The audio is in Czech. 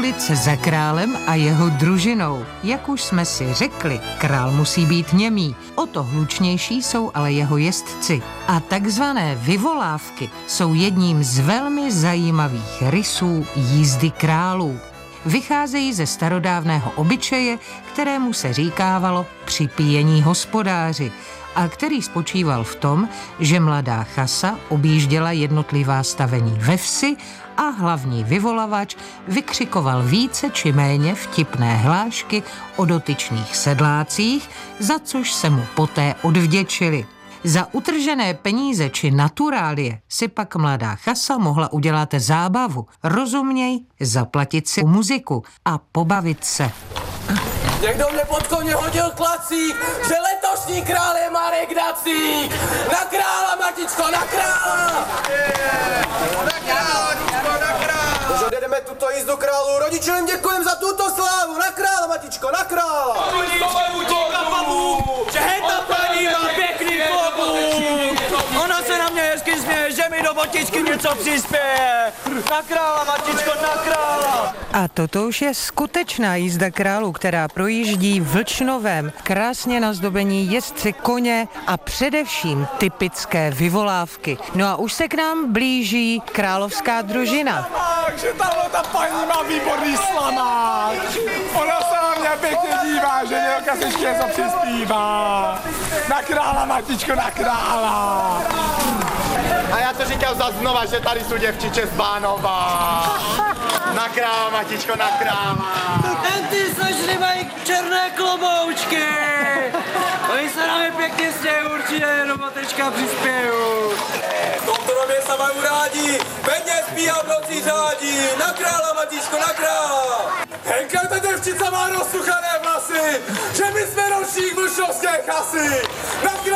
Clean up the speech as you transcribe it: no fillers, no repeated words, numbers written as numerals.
se za králem a jeho družinou. Jak už jsme si řekli, král musí být němý. O to hlučnější jsou ale jeho jezdci. A takzvané vyvolávky jsou jedním z velmi zajímavých rysů jízdy králů. Vycházejí ze starodávného obyčeje, kterému se říkávalo připíjení hospodáři a který spočíval v tom, že mladá chasa objížděla jednotlivá stavení ve vsi a hlavní vyvolavač vykřikoval více či méně vtipné hlášky o dotyčných sedlácích, za což se mu poté odvděčili. Za utržené peníze či naturálie si pak mladá chasa mohla udělat zábavu, rozuměj, zaplatit si muziku a pobavit se. Někdo mě pod koně hodil klacík, že letošní král je Marek Dacík. Na krála, Matičko, na krála! Na krála, Matičko, na krála! Už odjedeme tuto jízdu králu, rodičům děkujem za tuto slávu. Na krála, Matičko, na krála! Že ta paní má pěkný klobouk! Ona se na mě hezky směje, že mi do botičky něco přispěje! Na krála, Matičko, na krála! A toto už je skutečná jízda králů, která projíždí Vlčnovem. Krásně nazdobení jezdci koně a především typické vyvolávky. No a už se k nám blíží královská družina. Takže ta paní má výborný slamák! Ona se na mě pěkně dívá, že Nělka se ještě něco přispívá! Na krála, Matičko, na krála! A já to říkal za znova, že tady jsou děvčiče z Bánova. Na krála, Matičko, na krála. Ten ty slečny mají černé kloboučky. Oni se na mě pěkně stějí, určitě do botečka přispěju. V tomto domě se mají rádi, peněz pí a v noci řádí. Na krála, Matičko, na krála. Henka, ta děvčica má rozsuchané vlasy, že my jsme ročník vlčnovské chasy. Na